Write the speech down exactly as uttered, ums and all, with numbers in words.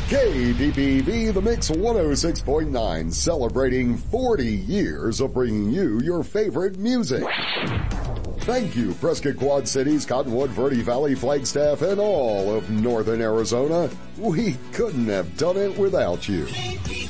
K D P V, The Mix one oh six point nine, celebrating forty years of bringing you your favorite music. Thank you, Prescott Quad Cities, Cottonwood, Verde Valley, Flagstaff, and all of northern Arizona. We couldn't have done it without you.